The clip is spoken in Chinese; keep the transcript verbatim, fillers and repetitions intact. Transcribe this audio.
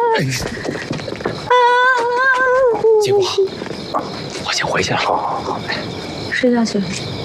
金姑，我先回去了。 好好好， 睡觉去。